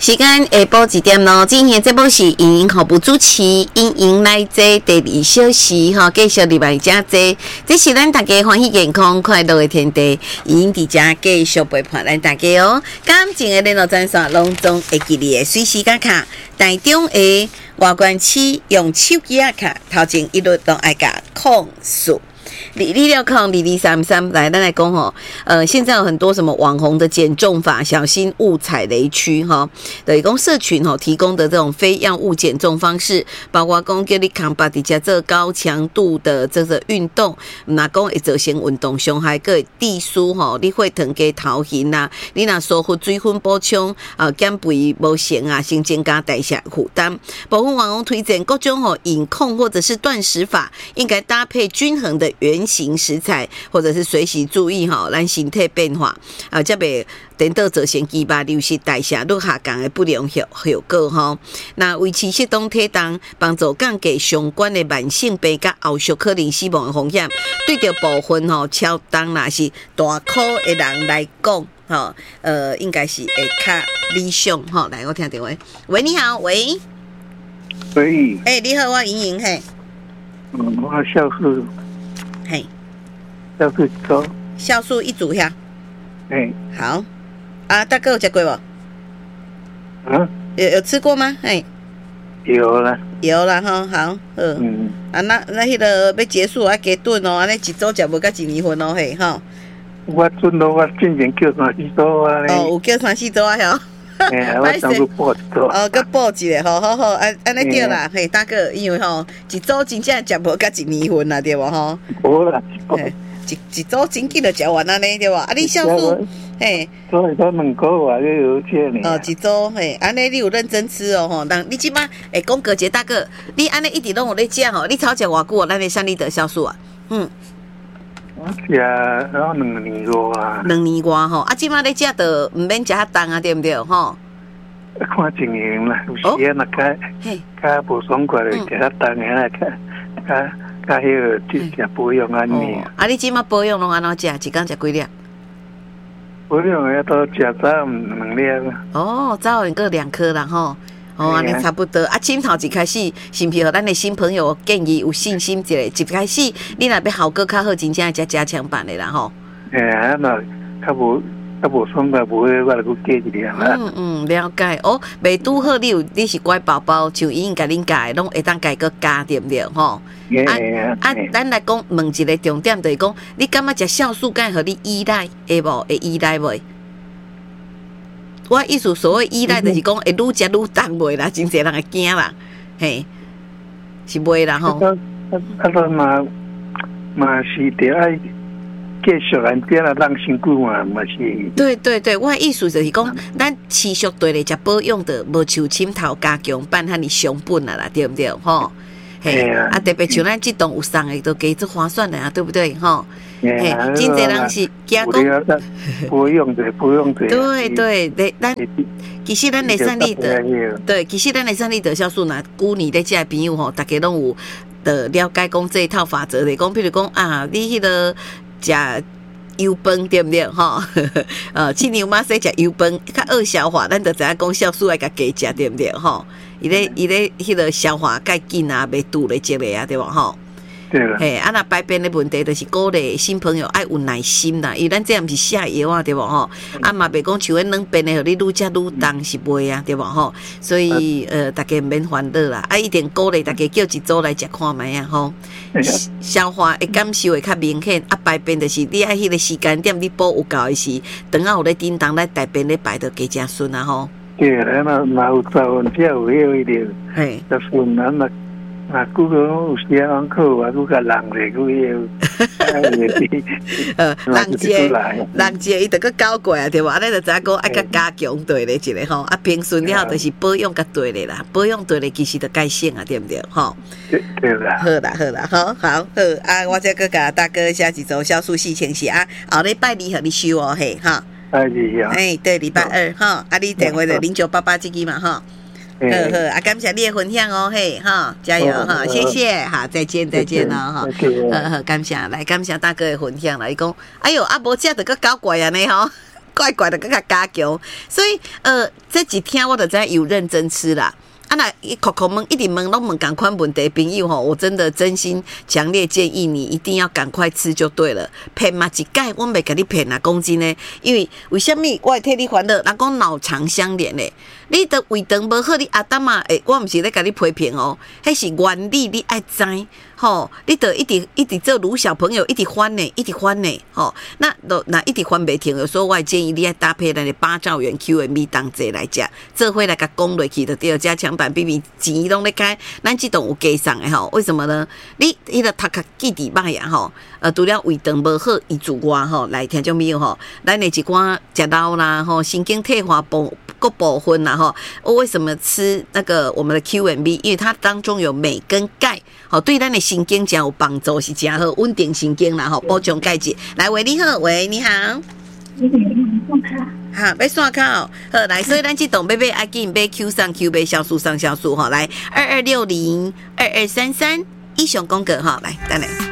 时间下晡1点咯，今天节目是莹莹服务主持，莹莹来做第2小时哈，继续礼拜加做，这是咱大家欢喜健康快乐的天地，莹莹伫遮继续陪伴咱大家哦。感情的联络专线拢总会记你的随时加卡，台中的外关区用手机啊卡，头前一律都爱甲控诉。2602233来，咱来讲吼，现在有很多什么网红的减重法，小心误踩雷区哈。等于讲社群吼提供的这种非药物减重方式，包括讲叫你扛把底下这高强度的这个运动，那讲会造成运动伤害，个低输吼，你会疼给头型啊，你若疏忽水分补充减肥无成啊，先增加代谢负担。部分网红推荐各种吼饮控或者是断食法，应该搭配均衡的原型食材，或者是随时注意吼咱身体变化才袂等到造成肌肉流失、代谢率下降的不良效果吼。那维持适当体重，帮助降低相关的慢性病甲后续可能死亡的风险。对着部分吼超重啦是大考的人来讲吼，应该是会较理想吼。来，我听电话。喂，你好，喂。 喂。 你好，我莹莹嘿。 我酵素。 嘿。 酵素粥。 酵素一组呀。好。啊，大哥有吃过无？有吃过吗？ 有啦哈，好，那迄个要结束要加顿哦，安尼一组食无到1年份哦，嘿，吼。 我准咯，我之前叫3、4组啊咧。 有叫3、4组啊，吼。 我当初报一组。 佮报一个，好，安尼对啦，嘿，大哥，因为吼一组真正食无到1年份啦，对无吼？ 无啦， 一组真紧就食完安尼对无？啊，你酵素，嘿， 所以说2个月就有吃呢。 一组，嘿，安尼你有认真吃哦，吼，但你即摆会讲过节大哥，你安尼一直拢有咧食吼，你超食偌久？咱的3立德酵素啊， 我食2年多啊。 2年多吼，啊，即摆咧食就毋免食遐重啊，对毋对？吼。 看情形啦，有时若较无爽快就食较重的啦，较迄个即食保养安尼。 啊，你即摆保养拢安怎食？一工食几粒？ 保养的都食早2粒。 早晚各2颗啦吼。安尼差不多。啊，镜头一开始，是毋是互咱的新朋友建议有信心一开始，你若要效果较好，真正食加强版的啦吼。 那较无爽快，无我来去加一粒啦。 了解哦。袂拄好，你是乖宝宝，像伊甲恁教的，拢会当家个加对不对吼？咱来讲问一个重点，就是讲，你感觉食酵素敢互你依赖会无？会依赖袂？我意思所谓依赖，就是讲会愈食愈重袂啦，真侪人会惊啦，嘿，是袂啦吼。 嘛是得爱继续安点啦，让身躯嘛是。对， 我意思就是讲，咱持续对咧食保养的，无像深头加强版遐尼伤本啦，对不对？吼。嘿，特别像咱这栋有送的，都加做划算的啊，对不对？吼。嘿，真侪人是惊讲不用的。 对，咱其实咱的3立德，对，其实咱的3立德酵素呢，古年咧这朋友吼，大家拢有的了解讲这一套法则的，讲譬如讲啊，你迄个食油饭对不对？吼，青牛妈说食油饭较好消化，咱就知影讲酵素爱甲加食对不对？吼，伊咧迄个消化较紧啊，袂拄咧积咧啊，对无吼？ 对啦， 那排便的问题就是鼓励新朋友爱有耐心啦，因为咱这毋是下药啊，对无吼？嘛袂讲像迄软便的，互你愈食愈重是袂啊，对无吼？所以大家免烦恼啦，一定鼓励大家叫一组来食看卖啊吼。消化会感受会较明显，排便就是你爱迄个时间点，你补有够的时，等下有咧叮当来大便咧排就加正顺啊吼。 对啦，那有早晚只有迄个嘿，就顺啊嘛。古个有时安考啊，佮人咧， 人伊着佮搞过啊，对无？安尼就知影讲爱佮加强对咧一个吼，平顺了就是保养甲对咧啦，保养对咧其实着改善啊，对毋对？吼。 对啦。 好啦，好我再佮甲大哥写一组酵素4千是啊，后礼拜2互你收哦，嘿哈。对，礼拜2哈，你电话就0988这个嘛哈。好，感谢你的分享哦，嘿，哈，加油哈，谢谢，好，再见哦，哈，感谢大哥的分享啦，伊讲，哎哟，无食着佮搞怪安尼吼， 怪怪的，更加加强。所以这几天我就在有认真吃啦。啊，那口问一直问，拢问赶快问题朋友吼，我真心强烈建议你一定要赶快吃就对了。骗嘛一盖，我袂甲你骗啊，讲真呢，因为为什么我会替你烦恼？人讲脑肠相连嘞，你的胃肠无好，你阿当嘛，我毋是咧甲你批评哦，迄是原理你爱知吼，你得一直做如小朋友，一直翻呢吼，那一直翻袂停，有时候我会建议你爱搭配咱的8兆元 QMB 当剂来食，做伙来甲讲落去就对，加强版比比钱拢咧开，咱即栋有加上的吼，为什么呢？你迄个头壳记伫歹啊吼，除了胃肠无好以之外吼，来听种有吼，咱的一寡食老啦吼，神经退化各部分啦吼，为什么吃那个我们的 QMB？ 因为它当中有镁跟钙，好对咱的神经真有帮助，是真好稳定神经啦吼，补充钙质。来，喂，你好，喂，你好。好，要刷卡好，来，所以咱这栋要买，要紧买 Q 上 Q 买销售上销售哈，来22602233以上公格哈，来，等来。